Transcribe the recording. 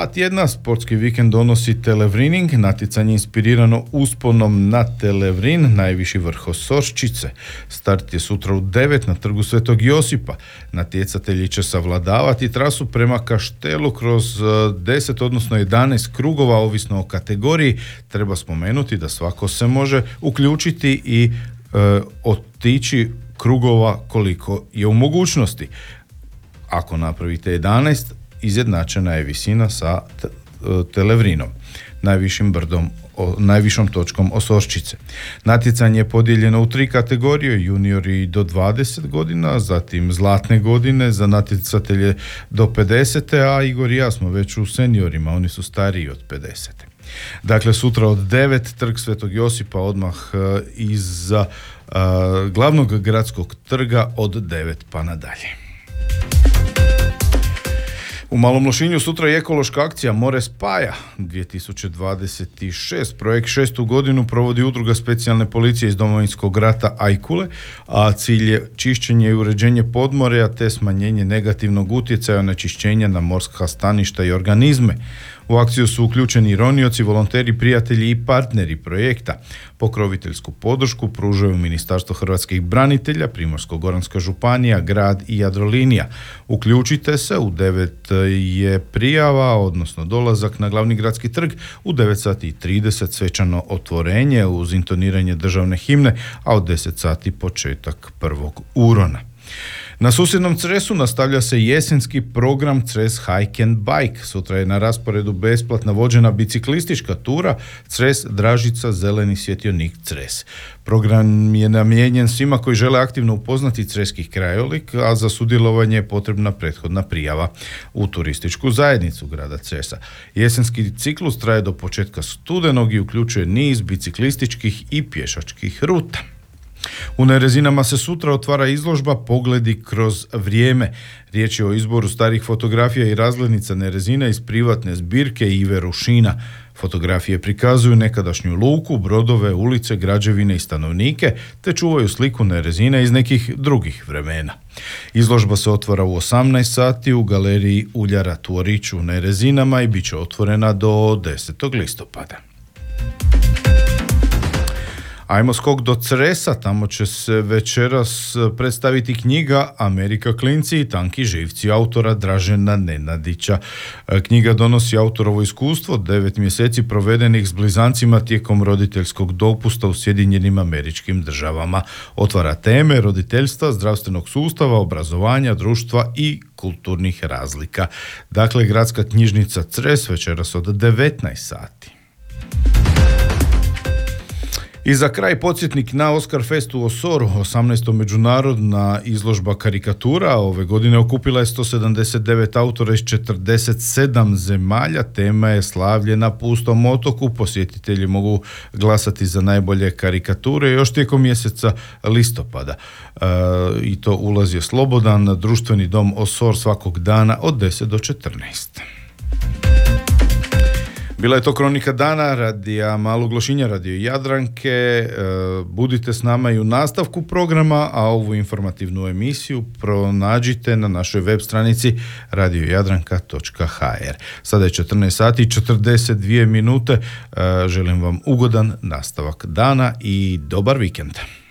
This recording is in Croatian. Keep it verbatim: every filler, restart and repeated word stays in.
dva tjedna sportski vikend donosi Televrining, natjecanje inspirirano usponom na Televrin, najviši vrh Osorščice. Start je sutra u devet na trgu Svetog Josipa. Natjecatelji će savladavati trasu prema Kaštelu kroz deset, odnosno jedanaest krugova, ovisno o kategoriji. Treba spomenuti da svako se može uključiti i e, otići krugova koliko je u mogućnosti. Ako napravite jedanaest, izjednačena je visina sa t- Televrinom, najvišim brdom, o, najvišom točkom Osorščice. Natjecanje je podijeljeno u tri kategorije, juniori do dvadeset godina, zatim zlatne godine za natjecatelje do pedeset, a Igor i ja smo već u seniorima, oni su stariji od pedeset. Dakle, sutra od devet, trg Svetog Josipa, odmah uh, iza uh, glavnog gradskog trga od devet pa nadalje. U Malom Lošinju sutra je ekološka akcija More spaja dvije tisuće dvadeset šest. Projekt šestu godinu provodi udruga specijalne policije iz Domovinskog rata Ajkule, a cilj je čišćenje i uređenje podmorja te smanjenje negativnog utjecaja onečišćenja na morska staništa i organizme. U akciju su uključeni ronioci, volonteri, prijatelji i partneri projekta. Pokroviteljsku podršku pružaju Ministarstvo hrvatskih branitelja, Primorsko-goranska županija, grad i Jadrolinija. Uključite se, u devet je prijava, odnosno dolazak na glavni gradski trg, u devet sati i trideset svečano otvorenje uz intoniranje državne himne, a od deset sati početak prvog urona. Na susjednom Cresu nastavlja se jesenski program Cres Hike and Bike. Sutra je na rasporedu besplatna vođena biciklistička tura Cres Dražica Zeleni svjetionik Cres. Program je namijenjen svima koji žele aktivno upoznati creski krajolik, a za sudjelovanje je potrebna prethodna prijava u turističku zajednicu grada Cresa. Jesenski ciklus traje do početka studenog i uključuje niz biciklističkih i pješačkih ruta. U Nerezinama se sutra otvara izložba Pogledi kroz vrijeme. Riječ je o izboru starih fotografija i razglednica Nerezina iz privatne zbirke Ive Rušina. Fotografije prikazuju nekadašnju luku, brodove, ulice, građevine i stanovnike, te čuvaju sliku Nerezina iz nekih drugih vremena. Izložba se otvara u osamnaest sati u galeriji Uljara Tvorić u Nerezinama i bit će otvorena do desetog listopada. Ajmo skok do Cresa, tamo će se večeras predstaviti knjiga Amerika klinci i tanki živci autora Dražena Nenadića. Knjiga donosi autorovo iskustvo devet mjeseci provedenih s blizancima tijekom roditeljskog dopusta u Sjedinjenim Američkim Državama. Otvara teme roditeljstva, zdravstvenog sustava, obrazovanja, društva i kulturnih razlika. Dakle, gradska knjižnica Cres večeras od devetnaest sati. I za kraj podsjetnik na Oscar Fest u Osoru, osamnaesta međunarodna izložba karikatura. Ove godine okupila je sto sedamdeset devet autora iz četrdeset sedam zemalja. Tema je Slavlje na pustom otoku. Posjetitelji mogu glasati za najbolje karikature još tijekom mjeseca listopada. E, I to ulaz je slobodan na društveni dom Osor svakog dana od deset do četrnaest. Bila je to kronika dana radija Malog Lošinja, radio Jadranke. E, budite s nama i u nastavku programa, a ovu informativnu emisiju pronađite na našoj web stranici radio jadranka točka ha er. Sada je četrnaest sati i četrdeset dvije minute. E, želim vam ugodan nastavak dana i dobar vikend.